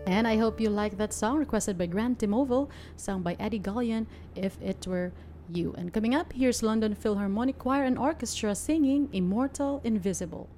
And I hope you like that song requested by Grant Timovel, sung by Eddie Gallion, If It Were You. And coming up, here's London Philharmonic Choir and Orchestra singing Immortal Invisible.